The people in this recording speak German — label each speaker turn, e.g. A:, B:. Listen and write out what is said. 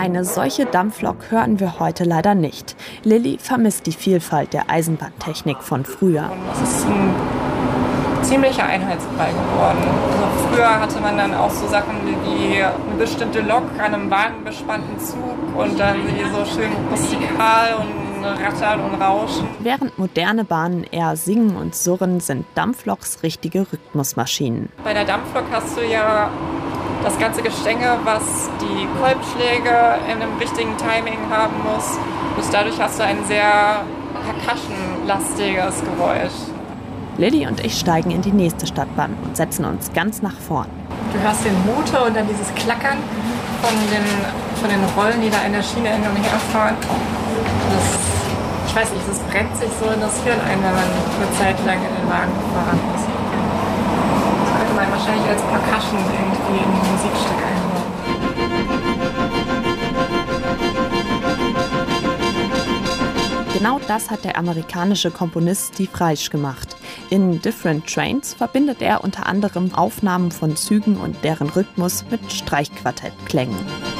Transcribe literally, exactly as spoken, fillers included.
A: Eine solche Dampflok hören wir heute leider nicht. Lilly vermisst die Vielfalt der Eisenbahntechnik von früher.
B: Das ist ein ziemlicher Einheitsbrei geworden. Also früher hatte man dann auch so Sachen wie eine bestimmte Lok an einem wagenbespannten Zug und dann die so schön rustikal und rattern und rauschen.
A: Während moderne Bahnen eher singen und surren, sind Dampfloks richtige Rhythmusmaschinen.
B: Bei der Dampflok hast du ja das ganze Gestänge, was die Kolbschläge in einem richtigen Timing haben muss. Und dadurch hast du ein sehr percussion-lastiges Geräusch.
A: Lilly und ich steigen in die nächste Stadtbahn und setzen uns ganz nach vorn.
B: Du hörst den Motor und dann dieses Klackern von den, von den Rollen, die da in der Schiene hin und her fahren. Das, ich weiß nicht, das brennt sich so in das Hirn ein, wenn man eine Zeit lang in den Wagen fahren muss. Das könnte man wahrscheinlich als Percussion irgendwie in ein Musikstück einbauen.
A: Genau das hat der amerikanische Komponist Steve Reich gemacht. In Different Trains verbindet er unter anderem Aufnahmen von Zügen und deren Rhythmus mit Streichquartettklängen.